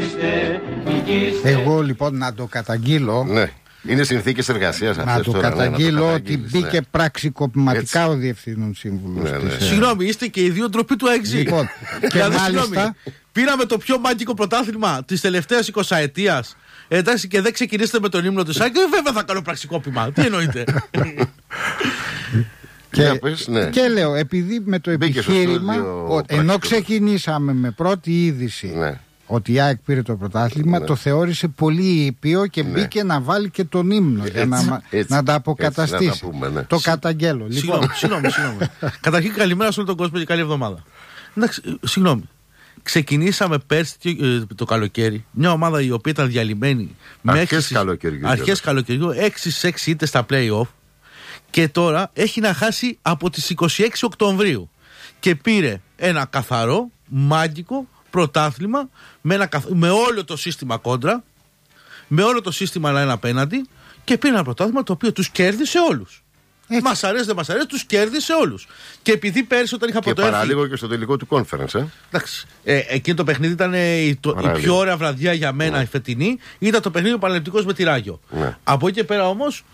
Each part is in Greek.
Εγώ λοιπόν να το καταγγείλω. Ναι. Είναι συνθήκες εργασίας αυτές. Να το τώρα, καταγγείλω ναι, ότι μπήκε πραξικοπηματικά ο διευθύνων σύμβουλος. Συγγνώμη, είστε και οι δύο ντροπή του ΑΕΚΖ. Λοιπόν, και μάλιστα πήραμε το πιο μάγικο πρωτάθλημα της τελευταίας 20ετίας. Εντάξει, και δεν ξεκινήσετε με τον ύμνο του ΣΑΚ. Βέβαια θα κάνω πραξικόπημα. Τι εννοείτε? Και λέω, επειδή με το επιχείρημα, ενώ ξεκινήσαμε με πρώτη είδηση ότι η ΑΕΚ πήρε το πρωτάθλημα, το θεώρησε πολύ ήπιο και μπήκε να βάλει και τον ύμνο για να τα αποκαταστήσει. Το καταγγέλω. Συγγνώμη. Καταρχήν, καλημέρα σε όλο τον κόσμο και καλή εβδομάδα. Εντάξει, συγγνώμη. Ξεκινήσαμε πέρσι το καλοκαίρι μια ομάδα η οποία ήταν διαλυμένη αρχές καλοκαιριού, 6-6 ήττες στα play-off, και τώρα έχει να χάσει από τις 26 Οκτωβρίου και πήρε ένα καθαρό, μάγικο πρωτάθλημα με όλο το σύστημα κόντρα, με όλο το σύστημα ένα απέναντι, και πήρε ένα πρωτάθλημα το οποίο τους κέρδισε όλους. Μας αρέσει, δεν μας αρέσει, τους κέρδισε όλους. Και επειδή πέρσι όταν είχα πρωτοέρθει. Και παραλίγο και στο τελικό του conference. Εντάξει. Εκείνο το παιχνίδι ήταν η πιο ωραία βραδιά για μένα, η φετινή. Ήταν το παιχνίδι ο Παναθηναϊκός με τη Ράγιο. Από εκεί και πέρα όμως,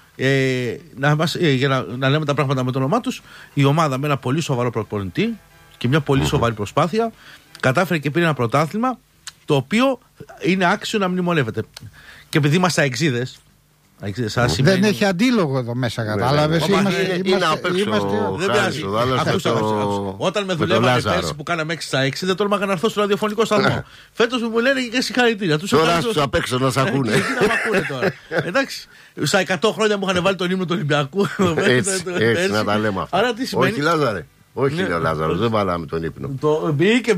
για να λέμε τα πράγματα με το όνομά τους, η ομάδα με ένα πολύ σοβαρό προπονητή και μια πολύ σοβαρή προσπάθεια κατάφερε και πήρε ένα πρωτάθλημα το οποίο είναι άξιο να μνημονεύεται. Και επειδή είμαστε αεξίδες. Δεν έχει αντίλογο εδώ μέσα, κατάλαβες. Είναι απ' έξω. Δεν πειράζει. Όταν με δουλεύανε πέρσι που κάναμε 6 στα 6, δεν τόλμαγα να έρθω στο ραδιοφωνικό σταθμό. Φέτος μου λένε και συγχαρητήρια. Τώρα στους απ' έξω να σ' ακούνε. Τι να μ' ακούνε τώρα. Εντάξει. Στα 100 χρόνια μου είχαν βάλει τον ύμνο του Ολυμπιακού. Έτσι να τα λέμε αυτά. Άρα τι σημαίνει? Όχι, Λάζαρε. Όχι, λέει ο Λάζαρος, δεν βάλαμε τον ύπνο. Μπήκε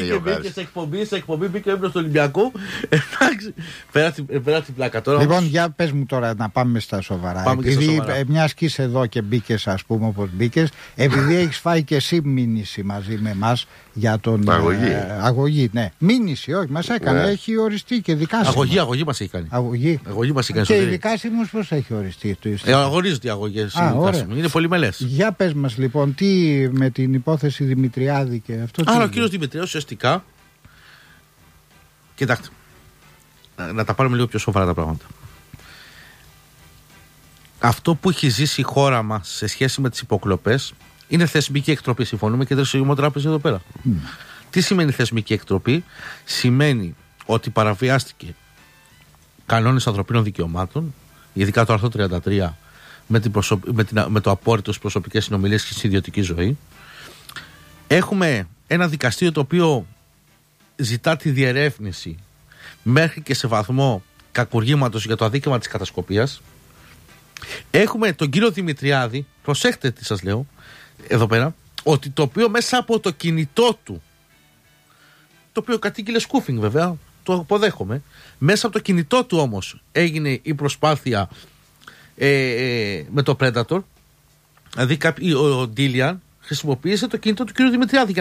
σε εκπομπή, μπήκε ο ύπνος του Ολυμπιακού. Εντάξει, πέρα την πλάκα τώρα. Λοιπόν, για πες μου τώρα να πάμε στα σοβαρά. Επειδή μιας και είσαι εδώ και μπήκες, ας πούμε, όπως μπήκες, επειδή έχεις φάει και εσύ μήνυση μαζί με εμάς για τον. Αγωγή, ναι. Μήνυση, όχι, μας έκανε, έχει οριστεί και δικάσιμο. Αγωγή μας έχει κάνει. Αγωγή μας έχει κάνει. Και η δικάσιμος πώς έχει οριστεί? Αγωνίζονται οι αγωγές. Είναι πολύ μελές. Για πες μας λοιπόν, τι με την υπόθεση Δημητριάδη και αυτό? Άρα ο κύριος Δημητριάδης ουσιαστικά. Κοιτάξτε, να τα πάρουμε λίγο πιο σοβαρά τα πράγματα. Αυτό που έχει ζήσει η χώρα μας σε σχέση με τις υποκλοπές είναι θεσμική εκτροπή. Συμφωνούμε και δεν συμφωνούμε τράπεζα εδώ πέρα. Τι σημαίνει θεσμική εκτροπή? Σημαίνει ότι παραβιάστηκε κανόνες ανθρωπίνων δικαιωμάτων, ειδικά το άρθρο 33 με το απόρριτο στις προσωπικές συνομιλίες και στην ιδιωτική ζωή. Έχουμε ένα δικαστήριο το οποίο ζητά τη διερεύνηση μέχρι και σε βαθμό κακουργήματος για το αδίκημα της κατασκοπίας. Έχουμε τον κύριο Δημητριάδη, προσέχτε τι σας λέω εδώ πέρα, ότι το οποίο μέσα από το κινητό του, το οποίο κατήγγειλε σκούφινγκ βέβαια, το αποδέχομαι, μέσα από το κινητό του όμως έγινε η προσπάθεια με το Predator. Δηλαδή ο Ντίλιαν χρησιμοποίησε το κινητό του κ. Δημητριάδη